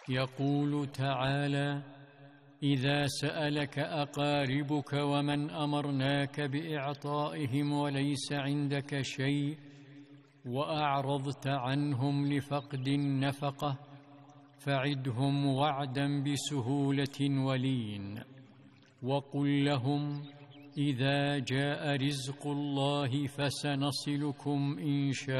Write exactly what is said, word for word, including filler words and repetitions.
يقول تعالى: إذا سألك أقاربك ومن أمرناك بإعطائهم وليس عندك شيء وأعرضت عنهم لفقد النفقة فعدهم وعدا بسهولة ولين، وقل لهم: إذا جاء رزق الله فسنصلكم إن شاء